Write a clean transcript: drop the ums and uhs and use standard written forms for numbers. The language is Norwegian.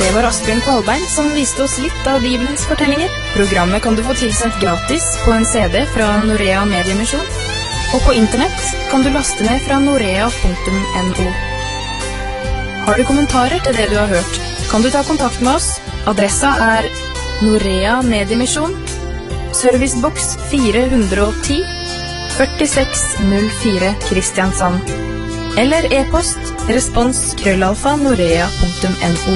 Det var Asbjørn Kvalbein som viste oss litt av Bibelens fortellinger. Programmet kan du få tilsendt gratis på en CD fra Norea Mediemisjon, og på internett kan du laste ned fra norea.no. Har du kommentarer til det du har hørt, kan du ta kontakt med oss. Adressa er Norea Mediemisjon, Servicebox 410, 4604 Kristiansand. Eller e-post respons@norea.no.